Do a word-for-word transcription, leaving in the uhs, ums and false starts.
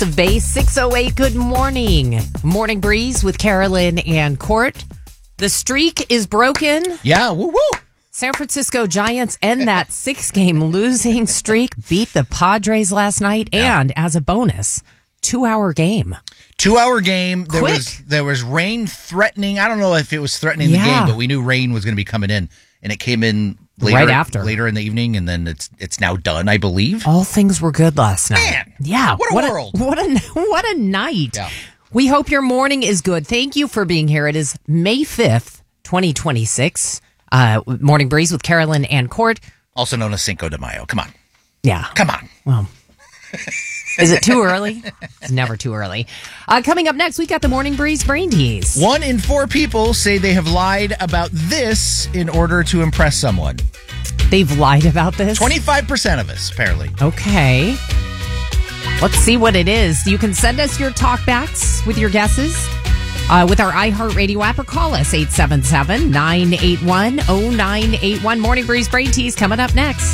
Ace of Base, six oh eight. Good morning. Morning Breeze with Carolyn and Court. The streak is broken. Yeah, woo woo. San Francisco Giants end that six-game losing streak, beat the Padres last night, Yeah. and as a bonus, two-hour game. Two-hour game. There Quick. was there was rain threatening. I don't know if it was threatening Yeah. the game, but we knew rain was going to be coming in, and it came in later, Right after. later in the evening, and then it's it's now done, I believe. All things were good last night. Man, yeah, what a what world. A, what a what a night. Yeah. We hope your morning is good. Thank you for being here. It is May fifth, twenty twenty-six. Uh, Morning Breeze with Carolyn and Court. Also known as Cinco de Mayo. Come on, Yeah. come on. Well, is it too early? It's never too early. Uh, coming up next, we got the Morning Breeze Brain Tease. One in four people say they have lied about this in order to impress someone. They've lied about this? Twenty-five percent of us, apparently. Okay. Let's see what it is. You can send us your talkbacks with your guesses uh, with our iHeartRadio app or call us eight seven seven, nine eight one, oh nine eight one. Morning Breeze Brain Tease coming up next.